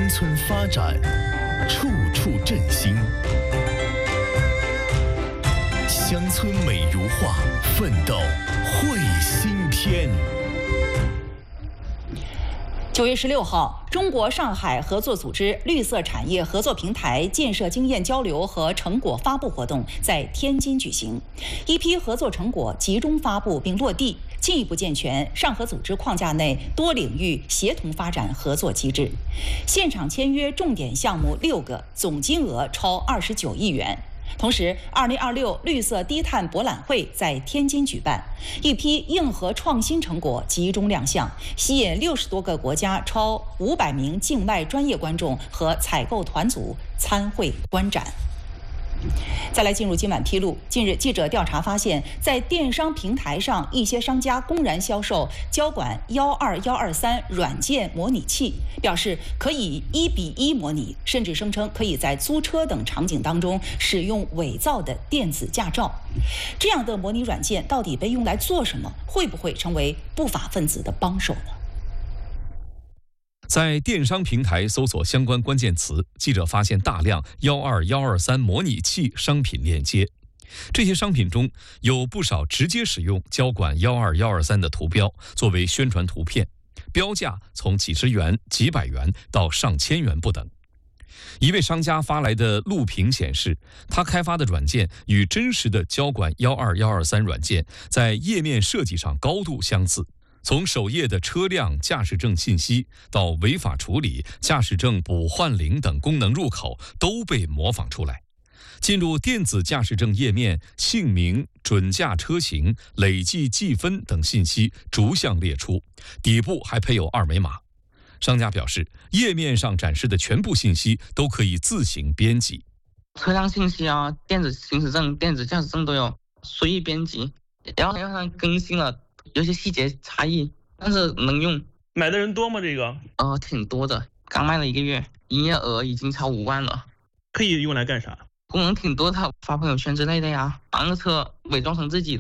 村发展，处处振兴。乡村美如画，奋斗绘新篇。 9月16号，中国上海合作组织绿色产业合作平台建设经验交流和成果发布活动在天津举行，一批合作成果集中发布并落地，进一步健全上合组织框架内多领域协同发展合作机制。现场签约重点项目6个，总金额超29亿元。同时，2026绿色低碳博览会在天津举办，一批硬核创新成果集中亮相，吸引60多个国家超500名境外专业观众和采购团组参会观展。再来进入今晚披露，近日记者调查发现，在电商平台上，一些商家公然销售交管12123软件模拟器，表示可以1:1模拟，甚至声称可以在租车等场景当中使用伪造的电子驾照。这样的模拟软件到底被用来做什么？会不会成为不法分子的帮手呢？ 在电商平台搜索相关关键词，记者发现大量12123模拟器商品链接。这些商品中有不少直接使用交管12123的图标作为宣传图片，标价从几十元、几百元到上千元不等。一位商家发来的录屏显示，他开发的软件与真实的交管12123软件在页面设计上高度相似。从首页的车辆驾驶证信息到违法处理、驾驶证补换领等功能入口都被模仿出来。进入电子驾驶证页面，姓名、准驾车型、累计计分等信息逐项列出，底部还配有2维码。商家表示，页面上展示的全部信息都可以自行编辑， 车辆信息啊、电子行驶证、电子驾驶证都有，随意编辑。然后更新了。有些细节差异，但是能用。 买的人多吗？这个？ 挺多的，刚卖了1个月，营业额已经超5万了。 可以用来干啥？ 功能挺多的，发朋友圈之类的呀，把那个车伪装成自己的。